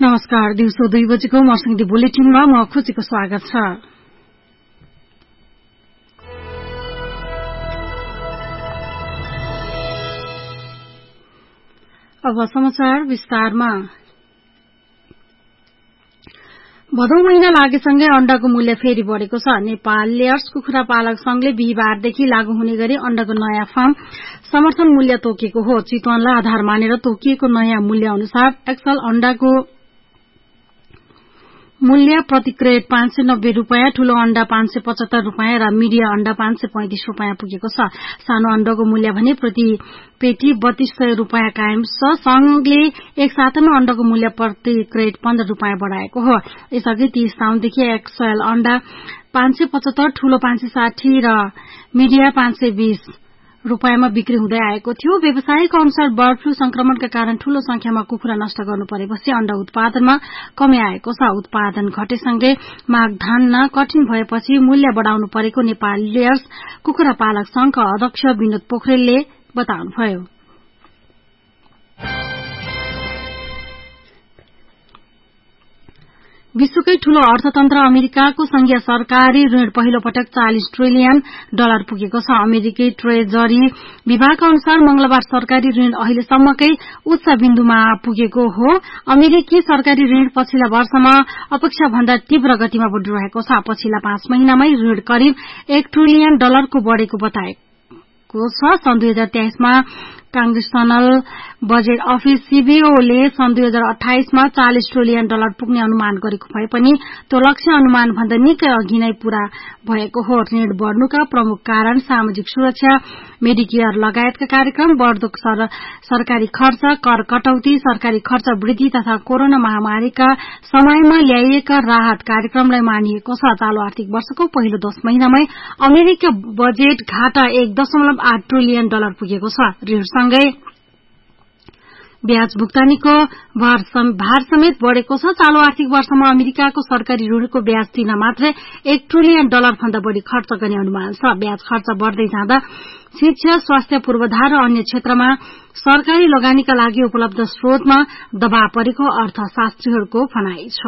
नमस्कार, दिउँसो 2 बजेको मर्सिङदी बुलेटिनमा म खुसीको स्वागत छ। अब समाचार विस्तारमा। भदौ महिना लागेसँगै अण्डाको मूल्य फेरि बढ़ेको छ। नेपाल लेयर्स कुखुरा पालक संघले बिहीबारदेखि लागू हुने गरी अण्डाको नयाँ फार्म समर्थन मूल्य तोकिएको हो। चितवनलाई आधार मानेर तोकिएको नयाँ मूल्य अनुसार एक्सल अण्डाको मूल्य प्रति क्रेट 590 रूपैयाँ, ठूलो अण्डा 575 रूपैयाँ र मीडिया अण्डा 535 रूपैयाँ पुगेको छ। सानो अण्डाको मूल्य भने प्रति पेटी 3200 रूपैयाँ कायम छ। संघले एकसाथमा अण्डाको मूल्य प्रति क्रेट 15 रूपैयाँ बढ़ाएको हो। यसअघि 30 साउनदेखि एक्सल अण्डा 575, ठूलो 560 र मीडिया 520 रूपैयाँमा बिक्री हुँदै आएको थियो। व्यवसायीको अनुसार बर्ड फ्लू संक्रमणका कारण ठूलो संख्यामा कुखुरा नष्ट गर्नु परेपछि अण्डा उत्पादनमा कमी आएको छ। उत्पादन घटेसँगै माग धान्न कठिन भएपछि मूल्य बढ़ाउनु परेको नेपाल लेयर्स कुखुरा पालक संघका अध्यक्ष विनोद पोखरेलले बताउनुभयो। विश्वकै ठूलो अर्थतन्त्र अमेरिकाको संघीय सरकारी ऋण पहिलो पटक $40 ट्रिलियन पुगेको छ। अमेरिकी ट्रेजरी विभागका अनुसार मंगलबार सरकारी ऋण अहिलेसम्मकै उच्च बिन्दुमा पुगेको हो। अमेरिकी सरकारी ऋण पछिल्ला वर्षमा अपेक्षा भन्दा तीव्र गतिमा बढ़िरहेको छ। पछिल्ला 5 महिनामै ऋण करिब $1 ट्रिलियन को बढ़ेको बताएको छ। सन् 2023 मा कांग्रेसनल बजेट अफिस सीबीओले सन् 2028 मा $40 ट्रिलियन पुग्ने अनुमान गरेको भए पनि त्यो लक्ष्य अनुमान भन्दा निकै अघि नै पूरा भएको हो। ऋण बढ़नुका प्रमुख कारण सामाजिक सुरक्षा, मेडिकेयर लगायतका कार्यक्रम, बढ़दो सरकारी खर्च, कर कटौती, सरकारी खर्च वृद्धि तथा कोरोना महामारीका समयमा ल्याइएका राहत कार्यक्रमलाई मानिएको छ। चालू आर्थिक वर्षको पहिलो 10 महिनामै अमेरिकी बजेट घाटा $1.8 ट्रिलियन पुगेको छ। ऋणसँगै ब्याज भुक्तानीको भार समेत बढ़ेको छ। चालू आर्थिक वर्षमा अमेरिकाको सरकारी ऋणको ब्याज तिर्न मात्रै $1 ट्रिलियन भन्दा बढ़ी खर्च गर्ने अनुमान छ। ब्याज खर्च बढ़दै जाँदा शिक्षा, स्वास्थ्य पूर्वाधार र अन्य क्षेत्रमा सरकारी लगानीका लागि उपलब्ध स्रोतमा दबाव परेको अर्थशास्त्रीहरूको भनाइ छ।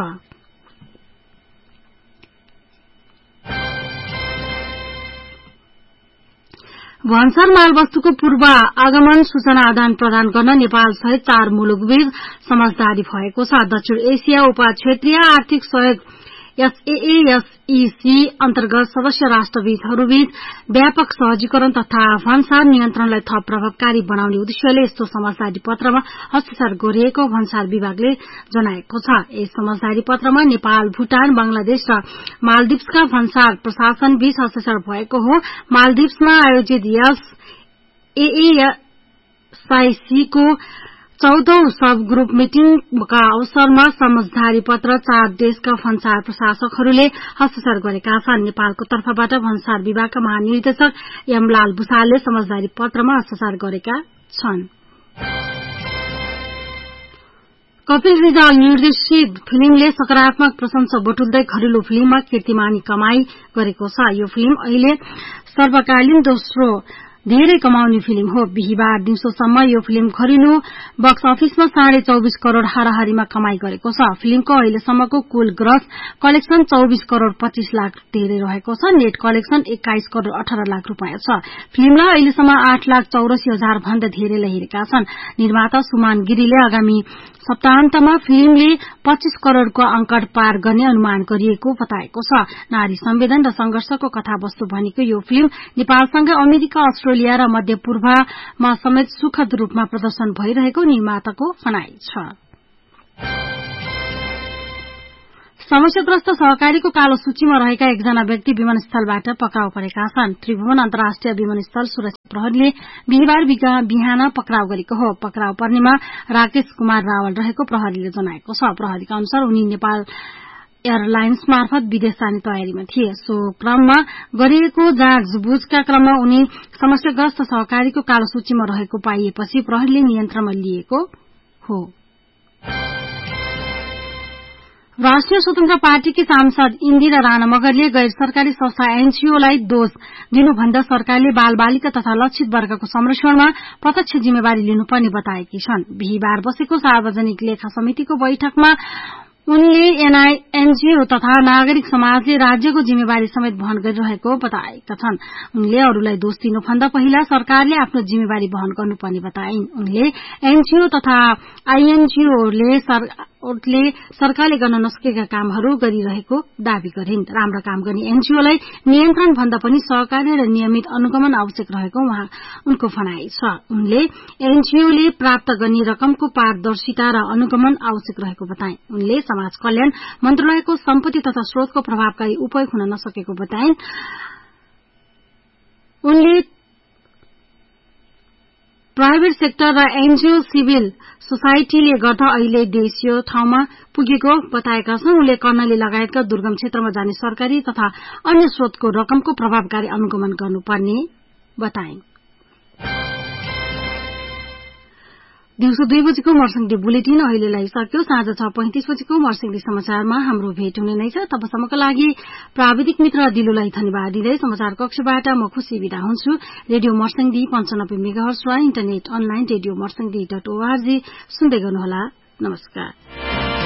भन्सार मालवस्तुको पूर्व आगमन सूचना आदान प्रदान गर्न नेपाल सहित 4 मुलुकबीच समझदारी भएको छ। दक्षिण एशिया उपक्षेत्रीय आर्थिक सहयोग SAASEC अन्तर्गत सदस्य राष्ट्रबीच व्यापक सहजीकरण तथा भन्सार नियन्त्रणलाई थप प्रभावकारी बनाउने उद्देश्यले यस्तो समझदारी पत्रमा हस्ताक्षर गरिएको भन्सार विभागले जनाएको छ। यस समझदारी पत्रमा नेपाल, भूटान, बंगलादेश र मालदिप्सका भन्सार प्रशासन बीच हस्ताक्षर भएको हो। मालदिप्समा आयोजित SAASEC को 14औं सब ग्रुप मिटिङका अवसरमा समझदारी पत्र 4 देशका भन्सार प्रशासकहरूले हस्ताक्षर गरेका छन्। नेपालको तर्फबाट भन्सार विभागका महानिर्देशक यमलाल भूषालले समझदारी पत्रमा हस्ताक्षर गरेका छन्। कपिल रिजाल निर्देशित फिल्मले सकारात्मक प्रशंसा बटुल्दै घरेलु फिल्ममा कीर्तिमानी कमाई गरेको छ। यो फिल्म अहिले सर्वकालीन दोस्रो धेरै कमाउने फिल्म हो। बिहीबार दिउँसोसम्म यो फिल्म घरेलु बक्स अफिसमा 24.5 करोड़ हाराहारीमा कमाई गरेको छ। फिल्मको अहिलेसम्मको कुल ग्रस कलेक्सन 24 करोड़ 25 लाख धेरै रहेको छ। नेट कलेक्सन 21 करोड़ 18 लाख रूपैयाँ छ। फिल्मलाई अहिलेसम्म 8,84,000 भन्दा धेरैले हेरेका छन्। निर्माता सुमान गिरीले आगामी सप्ताहन्तमा फिल्मले 25 करोड़को अंकड़ पार गर्ने अनुमान गरिएको बताएको छ। नारी संवेदन र संघर्षको कथावस्तु भनेको यो फिल्म नेपालसँगै अमेरिका, अस्ट्रेलिया र मध्य पूर्वमा समेत सुखद रूपमा प्रदर्शन भइरहेको निर्माताको भनाइ छ। समस्याग्रस्त सहकारीको कालो सूचीमा रहेका 1 जना व्यक्ति विमानस्थलबाट पक्राउ परेका छन्। त्रिभुवन अन्तर्राष्ट्रिय विमानस्थल सुरक्षा प्रहरीले बिहीबार बिहान पक्राउ गरेको हो। पक्राउ पर्नेमा राकेश कुमार रावल रहेको प्रहरीले जनाएको छ। प्रहरीका अनुसार उनी नेपाल एयरलाइन्स मार्फत विदेश जाने तयारीमा थिए। सो क्रममा गरिएको जाँचबुझका क्रममा उनी समस्याग्रस्त सहकारीको कालो सूचीमा रहेको पाइएपछि प्रहरीले नियन्त्रणमा लिएको हो। राष्ट्रिय स्वतन्त्र पार्टीकी सांसद इन्दिरा राणा मगरले गैर सरकारी संस्था एनजीओलाई दोष दिनुभन्दा सरकारले बाल बालिका तथा लक्षित वर्गको संरक्षणमा प्रत्यक्ष जिम्मेवारी लिनुपर्ने बताएकी छन्। बिहीबार बसेको सार्वजनिक लेखा समितिको बैठकमा उनले एनजीओ तथा नागरिक समाजले राज्यको जिम्मेवारी समेत वहन गरिरहेको बताएका छन्। उनले अरूलाई दोष दिनुभन्दा पहिला सरकारले आफ्नो जिम्मेवारी वहन गर्नुपर्ने बताइन्। उनले एनजीओ तथा आईएनजीओले सरकारले गर्न नसकेका कामहरू गरिरहेको दावी गरिन्। राम्रो काम गर्ने एनजीओलाई नियन्त्रण भन्दा पनि सहकार्य र नियमित अनुगमन आवश्यक रहेको उनको भनाइ छ। उनले एनजीओले प्राप्त गर्ने रकमको पारदर्शिता र अनुगमन आवश्यक रहेको बताइन्। उनले समाज कल्याण मन्त्रालयको सम्पत्ति तथा स्रोतको प्रभावकारी उपयोग हुन नसकेको बताइन्। उनले प्राइभेट सेक्टर र एनजीओ सिभिल सोसाइटीले गर्दा अहिले देश यो ठाउँमा पुगेको बताएका छन्। उनले कर्णाली लगायतका दुर्गम क्षेत्रमा जाने सरकारी तथा अन्य स्रोतको रकमको प्रभावकारी अनुगमन गर्नुपर्ने बताइन्। दिउँसो 2 बजेको मर्सिङदी बुलेटिन अहिलेलाई सक्यो। साँझ 6:35 बजेको मर्सिङदी समाचारमा हाम्रो भेट हुने नै छ। तबसम्मका लागि प्राविधिक मित्र दिलुलाई धन्यवाद दिँदै समाचार कक्षबाट म खुशी बिदा हुन्छु। रेडियो मर्सिङदी 95 मेगाहर्ज र इन्टरनेट अनलाइन रेडियो मर्सिङदी.org सुन्दै गर्नुहोला। नमस्कार।